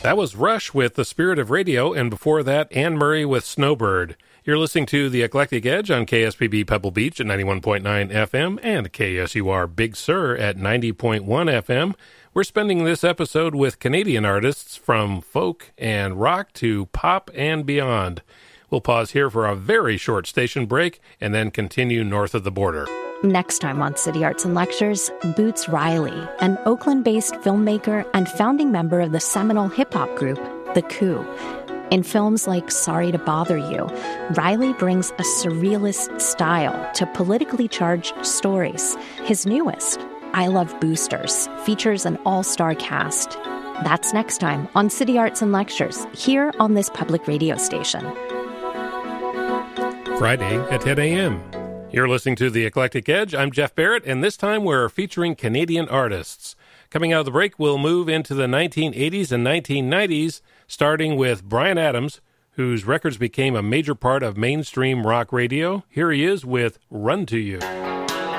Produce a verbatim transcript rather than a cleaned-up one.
That was Rush with The Spirit of Radio, and before that, Anne Murray with Snowbird. You're listening to The Eclectic Edge on K S P B Pebble Beach at ninety-one point nine F M and K S U R Big Sur at ninety point one F M. We're spending this episode with Canadian artists from folk and rock to pop and beyond. We'll pause here for a very short station break and then continue north of the border. Next time on City Arts and Lectures, Boots Riley, an Oakland-based filmmaker and founding member of the seminal hip-hop group, The Coup. In films like Sorry to Bother You, Riley brings a surrealist style to politically charged stories. His newest, I Love Boosters, features an all-star cast. That's next time on City Arts and Lectures, here on this public radio station. Friday at ten a.m. You're listening to The Eclectic Edge. I'm Jeff Barrett, and this time we're featuring Canadian artists. Coming out of the break, we'll move into the nineteen eighties and nineteen nineties, starting with Bryan Adams, whose records became a major part of mainstream rock radio. Here he is with Run to You.